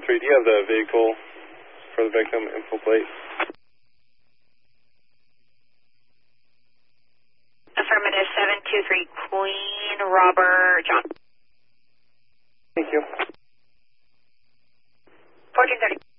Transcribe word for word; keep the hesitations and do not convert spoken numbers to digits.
three, do you have the vehicle for the victim info plate? Affirmative, seven two three, Queen, Robert, John. Thank you. fourteen thirty.